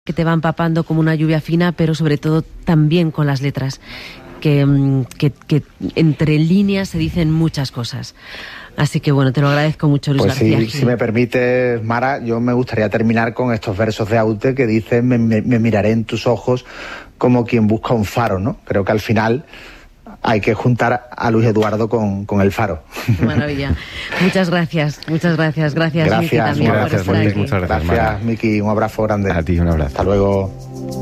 que te va empapando como una lluvia fina, pero sobre todo también con las letras, que entre líneas se dicen muchas cosas. Así que bueno, te lo agradezco mucho, Luis García Gil. Si me permite, Mara, yo me gustaría terminar con estos versos de Aute que dicen: me miraré en tus ojos como quien busca un faro, ¿no? Creo que al final hay que juntar a Luis Eduardo con el faro. Qué maravilla. Muchas gracias. Gracias, Miki, también por estar aquí. Muchas gracias, Gracias, Miki, un abrazo grande. A ti, un abrazo. Hasta luego.